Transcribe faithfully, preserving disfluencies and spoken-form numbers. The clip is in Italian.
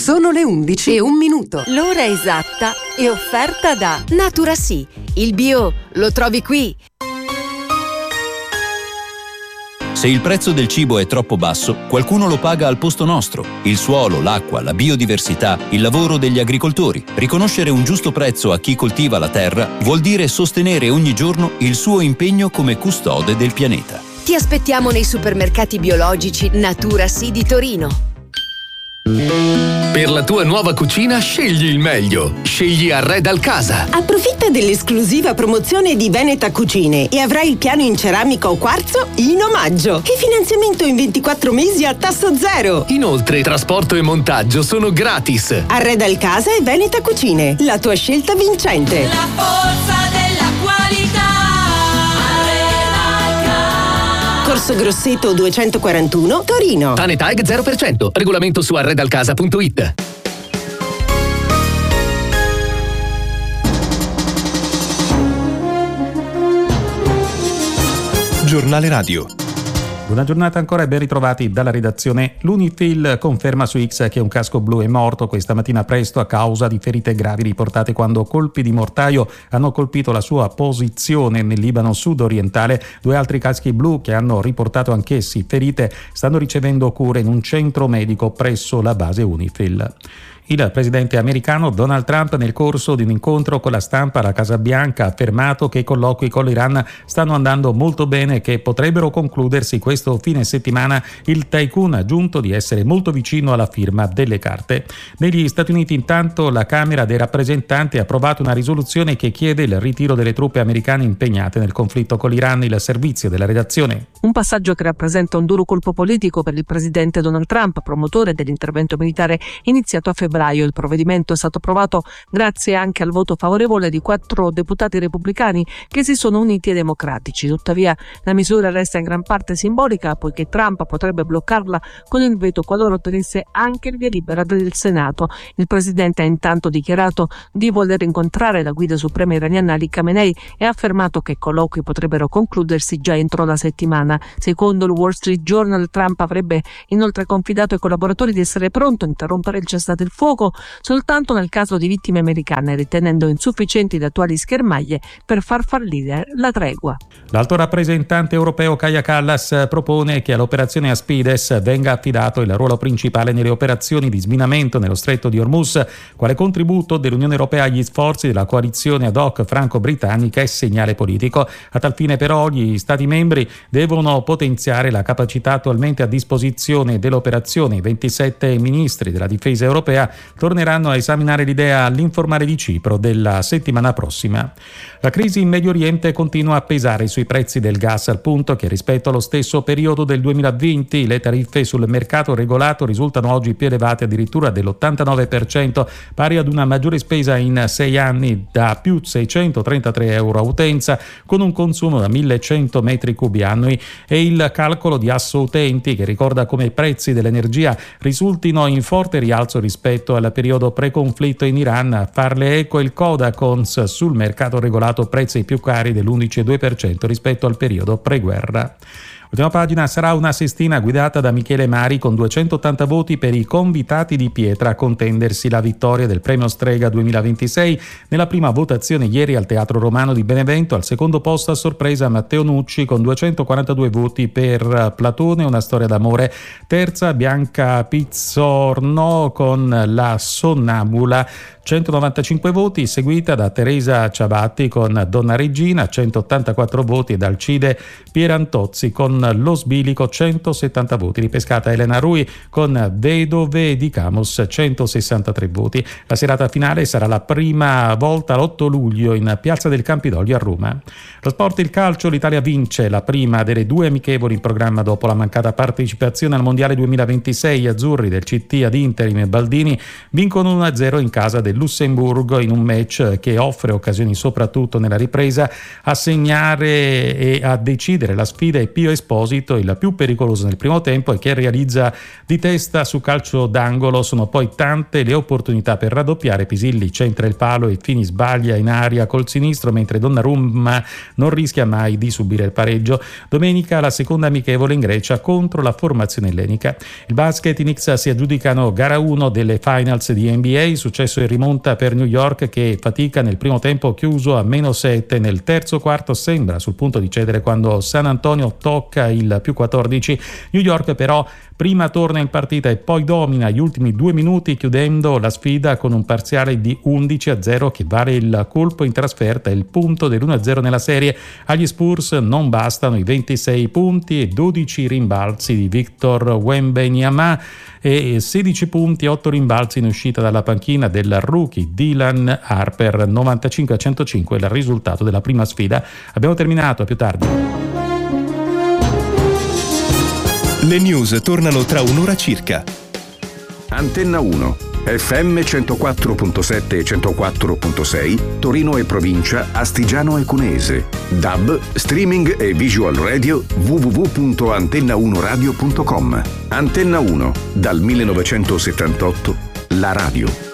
Sono le undici e un minuto. L'ora esatta è offerta da Naturasie. Il bio lo trovi qui. Se il prezzo del cibo è troppo basso, qualcuno lo paga al posto nostro. Il suolo, l'acqua, la biodiversità, il lavoro degli agricoltori. Riconoscere un giusto prezzo a chi coltiva la terra vuol dire sostenere ogni giorno il suo impegno come custode del pianeta. Ti aspettiamo nei supermercati biologici Naturasie di Torino. Per la tua nuova cucina scegli il meglio. Scegli Arredal Casa. Approfitta dell'esclusiva promozione di Veneta Cucine e avrai il piano in ceramica o quarzo in omaggio. E finanziamento in ventiquattro mesi a tasso zero. Inoltre, trasporto e montaggio sono gratis. Arredal Casa e Veneta Cucine, la tua scelta vincente. La forza della qualità. Corso Grosseto duecentoquarantuno, Torino. Tanetag zero per cento. Regolamento su arredalcasa punto it. Giornale Radio. Buona giornata ancora e ben ritrovati dalla redazione. L'Unifil conferma su X che un casco blu è morto questa mattina presto a causa di ferite gravi riportate quando colpi di mortaio hanno colpito la sua posizione nel Libano sud-orientale. Due altri caschi blu che hanno riportato anch'essi ferite stanno ricevendo cure in un centro medico presso la base Unifil. Il presidente americano Donald Trump, nel corso di un incontro con la stampa alla Casa Bianca, ha affermato che i colloqui con l'Iran stanno andando molto bene e che potrebbero concludersi questo fine settimana. Il tycoon ha aggiunto di essere molto vicino alla firma delle carte. Negli Stati Uniti, intanto, la Camera dei rappresentanti ha approvato una risoluzione che chiede il ritiro delle truppe americane impegnate nel conflitto con l'Iran. Il servizio della redazione. Un passaggio che rappresenta un duro colpo politico per il presidente Donald Trump, promotore dell'intervento militare iniziato a febbraio. Il provvedimento è stato approvato grazie anche al voto favorevole di quattro deputati repubblicani che si sono uniti ai democratici. Tuttavia, la misura resta in gran parte simbolica, poiché Trump potrebbe bloccarla con il veto qualora ottenesse anche il via libera del Senato. Il presidente ha intanto dichiarato di voler incontrare la guida suprema iraniana Ali Khamenei e ha affermato che i colloqui potrebbero concludersi già entro la settimana. Secondo il Wall Street Journal, Trump avrebbe inoltre confidato ai collaboratori di essere pronto a interrompere il cessate il fuoco soltanto nel caso di vittime americane, ritenendo insufficienti le attuali schermaglie per far fallire la tregua. L'alto rappresentante europeo Kaja Kallas propone che all'operazione Aspides venga affidato il ruolo principale nelle operazioni di sminamento nello stretto di Hormuz, quale contributo dell'Unione Europea agli sforzi della coalizione ad hoc franco-britannica e segnale politico. A tal fine però gli Stati membri devono potenziare la capacità attualmente a disposizione dell'operazione. I ventisette ministri della difesa europea torneranno a esaminare l'idea all'informale di Cipro della settimana prossima. La crisi in Medio Oriente continua a pesare sui prezzi del gas, al punto che rispetto allo stesso periodo del duemilaventi le tariffe sul mercato regolato risultano oggi più elevate addirittura dell'ottantanove per cento, pari ad una maggiore spesa in sei anni da più seicentotrentatré euro a utenza, con un consumo da millecento metri cubi annui. E il calcolo di Asso Utenti, che ricorda come i prezzi dell'energia risultino in forte rialzo rispetto al periodo pre-conflitto in Iran, a farle eco il Codacons sul mercato regolato prezzi più cari dell'undici virgola due per cento rispetto al periodo pre-guerra. Ultima pagina sarà una sestina guidata da Michele Mari con duecentottanta voti per i Convitati di Pietra a contendersi la vittoria del premio Strega duemilaventisei. Nella prima votazione ieri al Teatro Romano di Benevento, al secondo posto a sorpresa Matteo Nucci con duecentoquarantadue voti per Platone, una storia d'amore. Terza Bianca Pizzorno con La Sonnambula, centonovantacinque voti, seguita da Teresa Ciabatti con Donna Regina, centottantaquattro voti, e da Alcide Pierantozzi con Lo Sbilico, centosettanta voti. Ripescata Elena Rui con Vedove di Camus, centosessantatré voti. La serata finale sarà la prima volta l'otto luglio in Piazza del Campidoglio a Roma. Lo sport, il calcio, l'Italia vince la prima delle due amichevoli in programma dopo la mancata partecipazione al Mondiale duemilaventisei. Gli azzurri del C T ad interim e Baldini vincono uno a zero in casa del Lussemburgo in un match che offre occasioni soprattutto nella ripresa. A segnare e a decidere la sfida è Pio Esposito Esposito, il più pericoloso nel primo tempo e che realizza di testa su calcio d'angolo. Sono poi tante le opportunità per raddoppiare. Pisilli centra il palo e Fini sbaglia in aria col sinistro, mentre Donnarumma non rischia mai di subire il pareggio. Domenica la seconda amichevole in Grecia contro la formazione ellenica. Il basket, i Knicks si aggiudicano gara uno delle finals di N B A, successo in rimonta per New York che fatica nel primo tempo, chiuso a meno sette. Nel terzo quarto sembra sul punto di cedere quando San Antonio tocca il più quattordici. New York però prima torna in partita e poi domina gli ultimi due minuti, chiudendo la sfida con un parziale di undici a zero che vale il colpo in trasferta e il punto dell'uno a zero nella serie. Agli Spurs non bastano i ventisei punti e dodici rimbalzi di Victor Wembanyama e sedici punti e otto rimbalzi in uscita dalla panchina del rookie Dylan Harper. novantacinque a centocinque il risultato della prima sfida. Abbiamo terminato, a più tardi. Le news tornano tra un'ora circa. Antenna uno, F M centoquattro virgola sette e centoquattro virgola sei, Torino e provincia, Astigiano e Cuneese. D A B, streaming e visual radio, w w w punto antenna uno radio punto com. Antenna uno, dal millenovecentosettantotto, la radio.